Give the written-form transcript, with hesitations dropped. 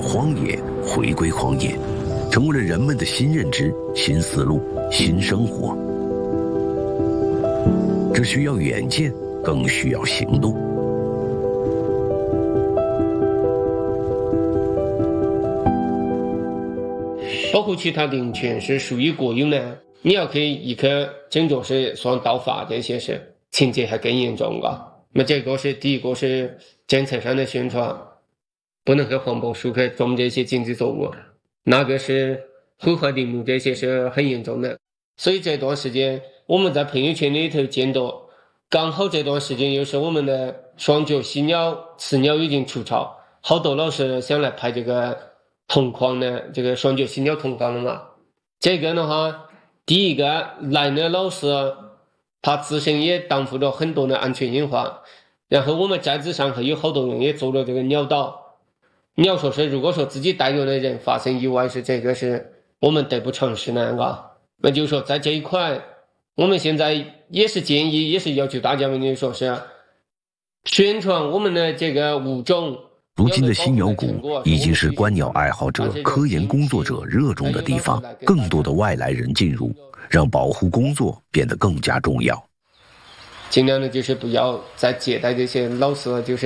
荒野回归荒野，成为了人们的新认知、新思路、新生活。这需要远见，更需要行动。 保护其他林权是属于国有呢，你要可以一个整着是算盗伐，这些是情节还更严重啊。那这个是第一个是政策上的宣传，不能和环保署去种这些经济作物，那个是毁坏林木，这些是很严重的。所以这段时间我们在朋友圈里头见到，刚好这段时间又是我们的双脚犀鸟、雌鸟已经出巢，好多老师想来拍这个同框的这个双脚犀鸟同框了嘛。这个的话，第一个来的老师他自身也担负着很多的安全隐患，然后我们寨子上还有好多人也做了这个鸟岛。你要说是如果说自己带着的人发生意外，是这个是我们得不偿失的啊。那就是说在这一块我们现在也是建议，也是要求大家们说是宣传我们的这个物种。 如今的犀鸟谷已经是观鸟爱好者、科研工作者热衷的地方，更多的外来人进入，让保护工作变得更加重要。 尽量的就是不要再接待这些老师，就是